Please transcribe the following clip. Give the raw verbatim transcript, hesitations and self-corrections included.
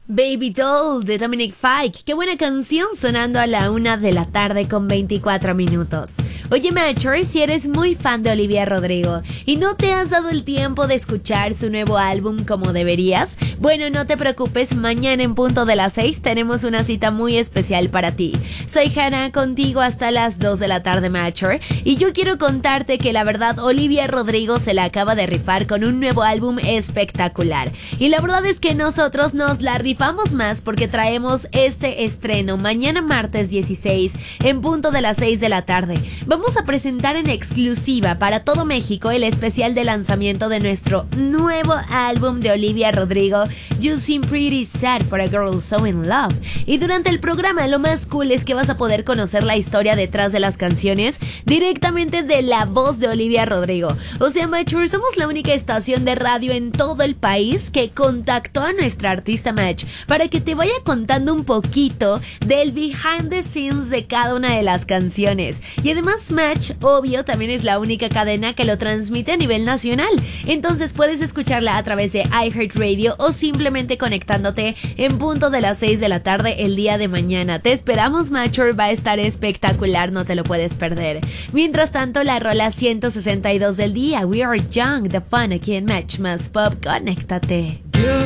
Baby Doll de Dominic Fike. Qué buena canción sonando a la una de la tarde con veinticuatro minutos. Oye, Mature, si eres muy fan de Olivia Rodrigo y no te has dado el tiempo de escuchar su nuevo álbum como deberías, bueno, no te preocupes, mañana en punto de las seis tenemos una cita muy especial para ti. Soy Hannah, contigo hasta las dos de la tarde, Mature, y yo quiero contarte que la verdad Olivia Rodrigo se la acaba de rifar con un nuevo álbum espectacular. Y la verdad es que nosotros nos la rifamos más porque traemos este estreno mañana martes dieciséis en punto de las seis de la tarde. Vamos a presentar en exclusiva para todo México el especial de lanzamiento de nuestro nuevo álbum de Olivia Rodrigo, You Seem Pretty Sad for a Girl So In Love. Y durante el programa lo más cool es que vas a poder conocer la historia detrás de las canciones directamente de la voz de Olivia Rodrigo. O sea, Mature, somos la única estación de radio en todo el país que contactó a nuestra artista Match para que te vaya contando un poquito del behind the scenes de cada una de las canciones. Y además Match, obvio, también es la única cadena que lo transmite a nivel nacional. Entonces puedes escucharla a través de iHeartRadio o simplemente conectándote en punto de las seis de la tarde el día de mañana. Te esperamos, Mature, va a estar espectacular, no te lo puedes perder. Mientras tanto, la rola ciento sesenta y dos del día, We Are Young, The Fun, aquí en Match Más Pop, conéctate.